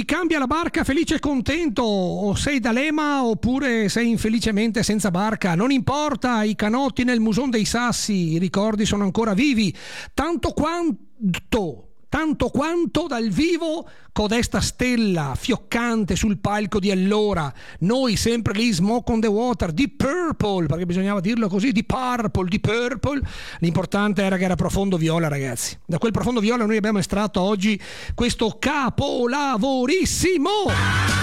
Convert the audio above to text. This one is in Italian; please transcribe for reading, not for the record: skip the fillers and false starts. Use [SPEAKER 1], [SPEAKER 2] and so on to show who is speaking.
[SPEAKER 1] ti cambia la barca felice e contento, o sei d'Alema oppure sei infelicemente senza barca, non importa, i canotti nel Muson dei Sassi, i ricordi sono ancora vivi, tanto quanto dal vivo codesta stella fioccante sul palco di allora. Noi sempre lì, Smoke on the Water, Deep Purple, perché bisognava dirlo così, Deep Purple. L'importante era che era profondo viola, ragazzi. Da quel profondo viola noi abbiamo estratto oggi questo capolavorissimo.